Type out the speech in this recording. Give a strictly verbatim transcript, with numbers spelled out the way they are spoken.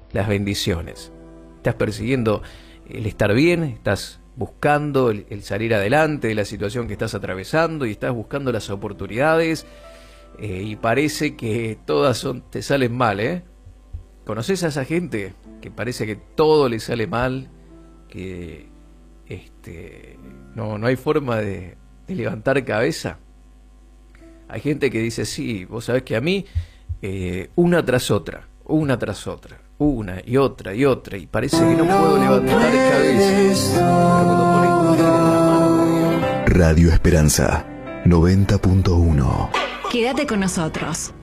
las bendiciones. Estás persiguiendo el estar bien, estás buscando el, el salir adelante de la situación que estás atravesando y estás buscando las oportunidades, eh, y parece que todas son, te salen mal, ¿eh? ¿Conoces a esa gente que parece que todo le sale mal, que este, no, no hay forma de, de levantar cabeza? Hay gente que dice, sí, vos sabés que a mí, eh, una tras otra, una tras otra, una y otra y otra, y parece que no puedo levantar cabeza. Radio Esperanza noventa punto uno. Quédate con nosotros.